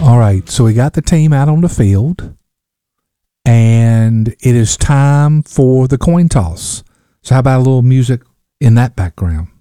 All right, so we got the team out on the field, and it is time for the coin toss. So how about a little music in that background?